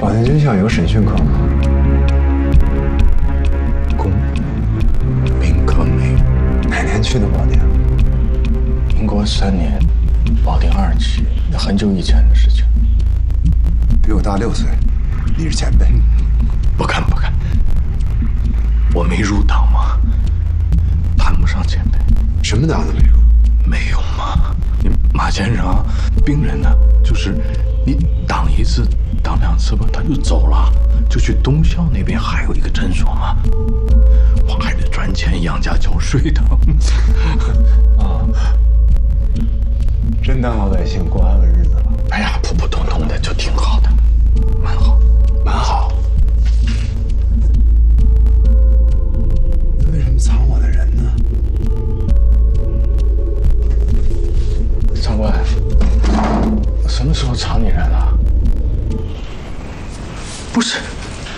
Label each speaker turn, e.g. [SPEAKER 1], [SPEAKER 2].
[SPEAKER 1] 保定军校有审讯科吗？
[SPEAKER 2] 公民科没。
[SPEAKER 1] 哪年去的保定？
[SPEAKER 2] 民国3年，保定2期，很久以前的事情。
[SPEAKER 1] 比我大6岁，你是前辈。
[SPEAKER 2] 不敢，我没入党嘛，谈不上前辈。
[SPEAKER 1] 什么党都没入？
[SPEAKER 2] 没有嘛？你马先生啊，病人呢，就是你挡1次、挡2次吧，他就走了，就去东校那边还有一个诊所嘛，我还得赚钱养家交税的。
[SPEAKER 1] 啊，真当老百姓过安稳日子了？
[SPEAKER 2] 哎呀，普普通通的就挺好的，蛮好。
[SPEAKER 1] 那为什么藏我的人呢？
[SPEAKER 2] 长官，什么时候藏你人了？不是。